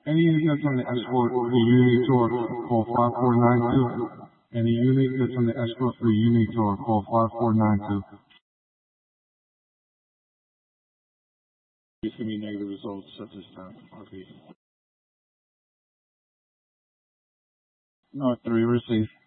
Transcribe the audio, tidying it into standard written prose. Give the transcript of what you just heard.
Any unit that's on the escort for Unitor, call 5492. Any unit that's on the escort for Unitor, call 5492. It's going to be negative results at this time. RP. North 3, receive.